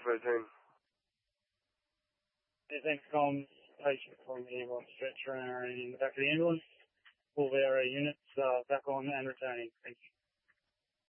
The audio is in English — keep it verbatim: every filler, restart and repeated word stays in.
thirteen. Yeah, thanks, comms. Patient from the ambulance stretcher in the back of the ambulance. All of our units uh, back on and returning. Thank you.